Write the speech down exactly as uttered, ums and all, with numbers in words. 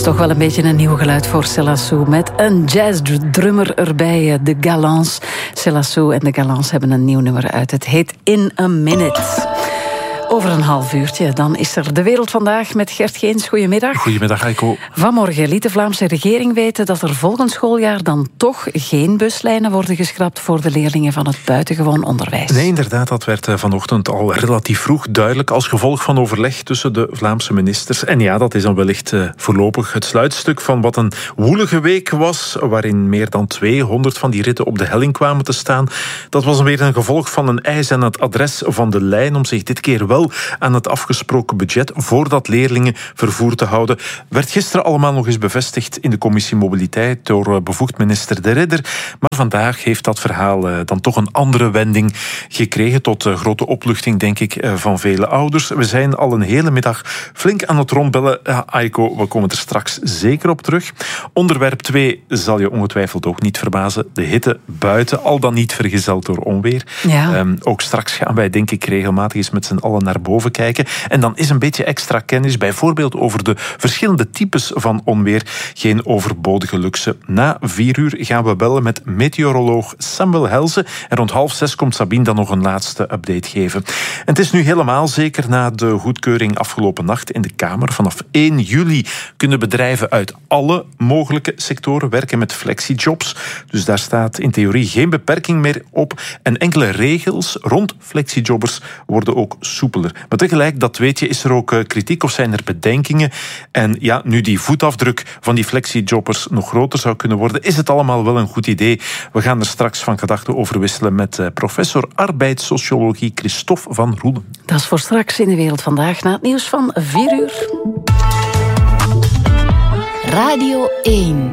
toch wel een beetje een nieuw geluid voor Célassou. Met een jazzdrummer erbij, de Galants. Célassou en de Galants hebben een nieuw nummer uit. Het heet In a Minute. Over een half uurtje, dan is er De Wereld Vandaag met Gert Geens. Goedemiddag. Goedemiddag, Heiko. Vanmorgen liet de Vlaamse regering weten dat er volgend schooljaar dan toch geen buslijnen worden geschrapt voor de leerlingen van het buitengewoon onderwijs. Nee, inderdaad, dat werd vanochtend al relatief vroeg duidelijk als gevolg van overleg tussen de Vlaamse ministers. En ja, dat is dan wellicht uh, voorlopig het sluitstuk van wat een woelige week was, waarin meer dan tweehonderd van die ritten op de helling kwamen te staan. Dat was weer een gevolg van een eis aan het adres van de lijn om zich dit keer wel aan het afgesproken budget voor dat leerlingen vervoer te houden. Werd gisteren allemaal nog eens bevestigd in de commissie Mobiliteit door bevoegd minister De Ridder. Maar vandaag heeft dat verhaal dan toch een andere wending gekregen, tot grote opluchting, denk ik, van vele ouders. We zijn al een hele middag flink aan het rondbellen. Ja, Aiko, we komen er straks zeker op terug. Onderwerp twee zal je ongetwijfeld ook niet verbazen. De hitte buiten, al dan niet vergezeld door onweer. Ja. Um, ook straks gaan wij, denk ik, regelmatig eens met z'n allen naar boven kijken. En dan is een beetje extra kennis, bijvoorbeeld over de verschillende types van onweer, geen overbodige luxe. Na vier uur gaan we bellen met meteoroloog Samuel Helze. En rond half zes komt Sabine dan nog een laatste update geven. En het is nu helemaal zeker na de goedkeuring afgelopen nacht in de Kamer. Vanaf één juli kunnen bedrijven uit alle mogelijke sectoren werken met flexijobs. Dus daar staat in theorie geen beperking meer op. En enkele regels rond flexijobbers worden ook soepeler. Maar tegelijk, dat weet je, is er ook kritiek of zijn er bedenkingen. En ja, nu die voetafdruk van die flexijobbers nog groter zou kunnen worden, is het allemaal wel een goed idee. We gaan er straks van gedachten over wisselen met professor arbeidssociologie Christophe van Roelen. Dat is voor straks in De Wereld Vandaag, na het nieuws van vier uur. Radio één.